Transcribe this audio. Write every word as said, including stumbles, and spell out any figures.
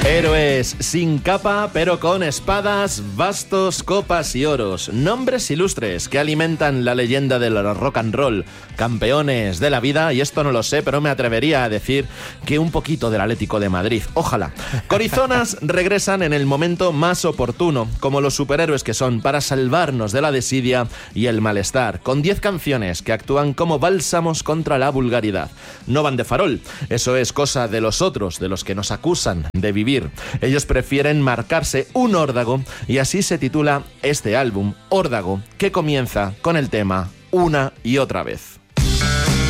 Héroes sin capa, pero con espadas, bastos, copas y oros. Nombres ilustres que alimentan la leyenda del rock and roll. Campeones de la vida, y esto no lo sé, pero me atrevería a decir que un poquito del Atlético de Madrid. Ojalá. Corizonas regresan en el momento más oportuno, como los superhéroes que son, para salvarnos de la desidia y el malestar, con diez canciones que actúan como bálsamos contra la vulgaridad. No van de farol, eso es cosa de los otros, de los que nos acusan de vivir. Ellos prefieren marcarse un órdago y así se titula este álbum, Órdago, que comienza con el tema Una y otra vez.